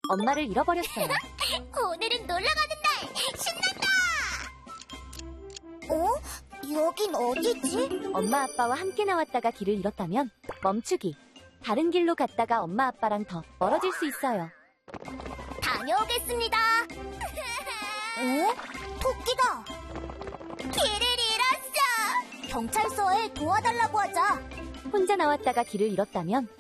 엄마를 잃어버렸어요. 오늘은 놀러가는 날! 신난다! 여긴 어디지? 엄마 아빠와 함께 나왔다가 길을 잃었다면 멈추기. 다른 길로 갔다가 엄마 아빠랑 더 멀어질 수 있어요. 다녀오겠습니다. 토끼다. 길을 잃었어. 경찰서에 도와달라고 하자. 혼자 나왔다가 길을 잃었다면